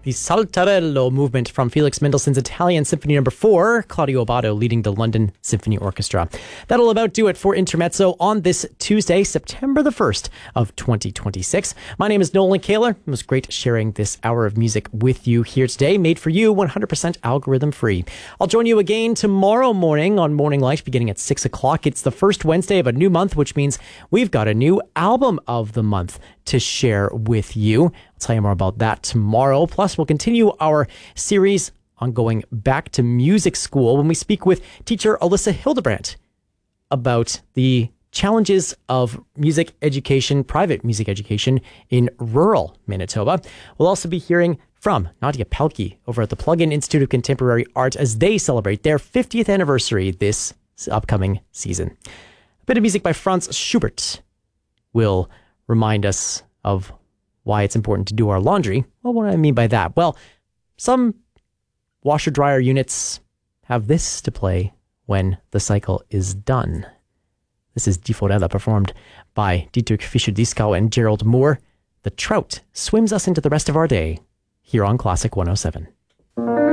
The Saltarello movement from Felix Mendelssohn's Italian Symphony No. 4, Claudio Abbado leading the London Symphony Orchestra. That'll about do it for Intermezzo on this Tuesday, September the 1st of 2026. My name is Nolan Kaler. It was great sharing this hour of music with you here today, made for you 100% algorithm free. I'll join you again tomorrow morning on Morning Light beginning at 6 o'clock. It's the first Wednesday of a new month, which means we've got a new album of the month to share with you. I'll tell you more about that tomorrow. Plus, we'll continue our series on going back to music school when we speak with teacher Alyssa Hildebrandt about the challenges of music education, private music education in rural Manitoba. We'll also be hearing from Nadia Pelkey over at the Plug-in Institute of Contemporary Art as they celebrate their 50th anniversary this upcoming season. A bit of music by Franz Schubert will remind us of why it's important to do our laundry. Well, what do I mean by that? Well, some washer-dryer units have this to play when the cycle is done. This is Die Forelle, performed by Dietrich Fischer-Dieskau and Gerald Moore. The trout swims us into the rest of our day here on Classic 107.